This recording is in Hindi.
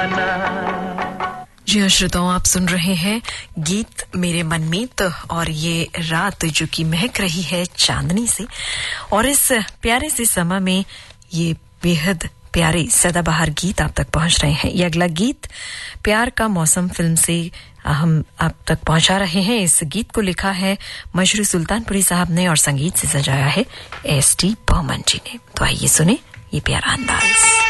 जी हाँ श्रोताओं, आप सुन रहे हैं गीत मेरे मन में। तो और ये रात जो कि महक रही है चांदनी से, और इस प्यारे से समय में ये बेहद प्यारे सदाबहार गीत आप तक पहुंच रहे हैं। ये अगला गीत प्यार का मौसम फिल्म से हम आप तक पहुंचा रहे हैं। इस गीत को लिखा है मशरू सुल्तानपुरी साहब ने और संगीत से सजाया है एस टी बर्मन जी ने। तो आइए सुने ये प्यारा अंदाज।